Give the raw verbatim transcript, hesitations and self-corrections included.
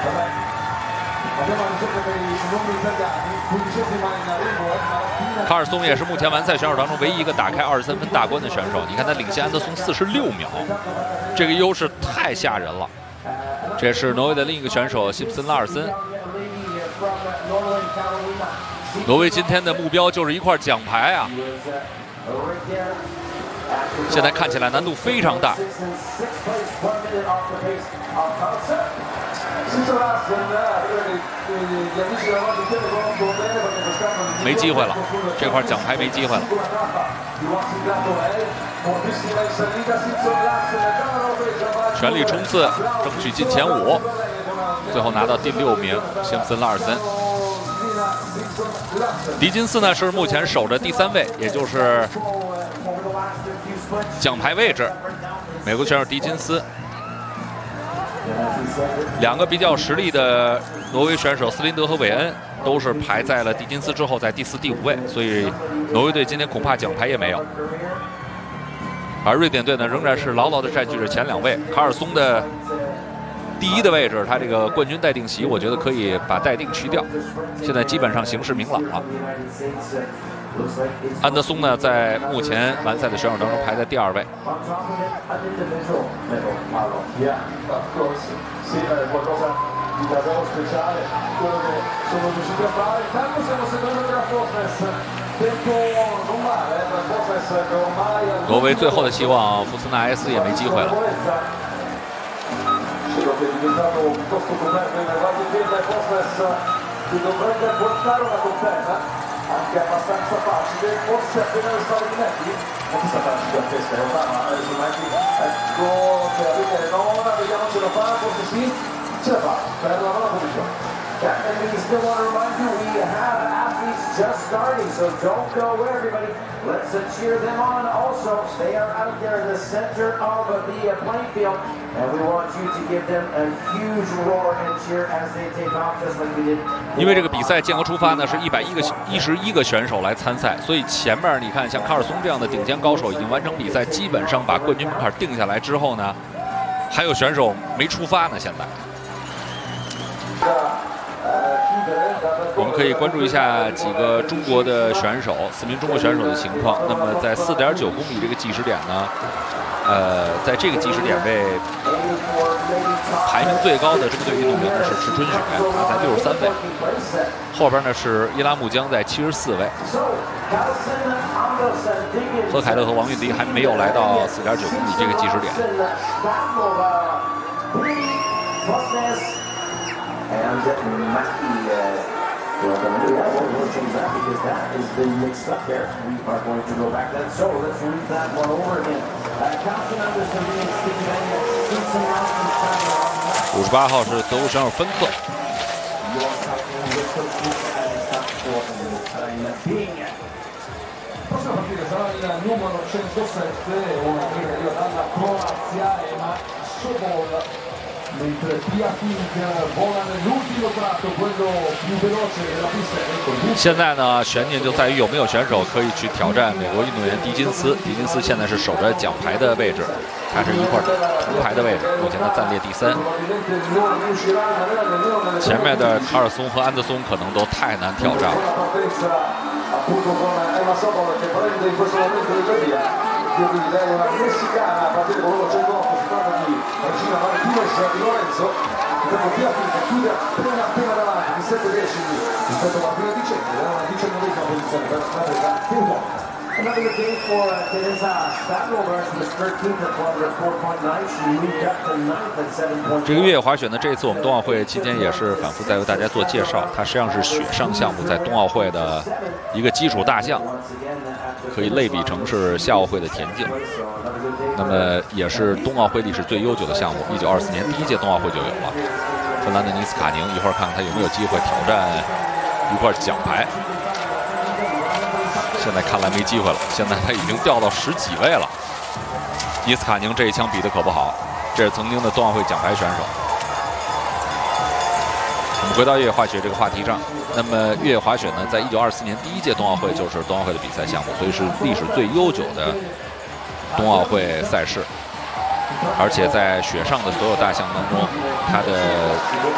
卡尔松也是目前完赛选手当中唯一一个打开二十三分大关的选手。你看他领先安德松四十六秒，这个优势太吓人了。这是挪威的另一个选手辛普森拉尔森。挪威今天的目标就是一块奖牌啊！现在看起来难度非常大。没机会了，这块奖牌没机会了。全力冲刺，争取进前五，最后拿到第六名，辛普森拉尔森。迪金斯呢是目前守着第三位，也就是奖牌位置。美国选手迪金斯。两个比较有实力的挪威选手斯林德和韦恩都是排在了迪金斯之后，在第四、第五位，所以挪威队今天恐怕奖牌也没有。而瑞典队呢，仍然是牢牢地占据着前两位。卡尔松的第一的位置，他这个冠军待定席，我觉得可以把待定去掉。现在基本上形势明朗了。安德松呢，在目前完赛的选手当中排在第二位。挪威最后的希望，福斯纳埃斯也没机会了。 Anche abbastanza facile, forse appena restato i netti, ma questa parte gigantesca in realtà, ma adesso Nike, ecco, ce la vede nona, vediamo ce la fa, forse sì, ce la fa, per la nuova posizione. And we still want to remind you, we have athletes just starting, so don't go away, everybody. Let's uh, cheer them on also. They are out there in the center of the uh, playing field, and we want you to give them a huge roar and cheer as they take off, just like we did. 因为这个比赛间隔出发呢，是一百一个一十一个选手来参赛，所以前面你看，像卡尔松这样的顶尖高手已经完成比赛，基本上把冠军门槛定下来之后呢，还有选手没出发呢，现在。我们可以关注一下几个中国的选手，四名中国选手的情况。那么在 四点九公里这个计时点呢，呃，在这个计时点位排名最高的中队运动员呢是池春雪，他在六十三位，后边呢是伊拉木江在七十四位，何凯乐和王韵迪还没有来到 四点九公里这个计时点。 And Mackie, uh, well, we have to change that because that has been mixed up there. We are going to go back then. So let's read that one over again. Captain Anderson being Steve Bennett, Simpson Nelson, 五十八号是德国选手芬克。 Prossima partita sarà il numero centosette, una che arriva dalla Croazia, Ema Sobol. Mentre Piating vola nell'ultimo tratto, quello più veloce della pista. 现在呢，悬念就在于有没有选手可以去挑战美国运动员迪金斯。迪金斯现在是守着奖牌的位置，他是一块铜牌的位置，目前他暂列第三。前面的卡尔松和安德松可能都太难挑战了。 Io quindi lei è una messicana a partire con l'Ocentotto, si tratta di Regina Martinez di Lorenzo, dopo Piating che chiude appena appena davanti di sette decimi rispetto alla prima di centro, è una diciannovesima posizione per la Teutonic. Another good day for uh, Teresa Stadlover, she was thirteenth at one hundred four point nine, she moved up to ninth at seven point four. 这个越野滑雪呢，这一次我们冬奥会期间也是反复在为大家做介绍，它实际上是雪上项目在冬奥会的一个基础大项，可以类比成是夏奥会的田径。那么也是冬奥会历史最悠久的项目，一九二四年第一届冬奥会就有了。芬兰的尼斯卡宁，一会儿看看他有没有机会挑战一块奖牌。现在看来没机会了，现在他已经掉到十几位了。尼斯卡宁这一枪比的可不好，这是曾经的冬奥会奖牌选手。我们回到越野滑雪这个话题上，那么越野滑雪呢，在一九二四年第一届冬奥会就是冬奥会的比赛项目，所以是历史最悠久的冬奥会赛事。而且在雪上的所有大项当中，它的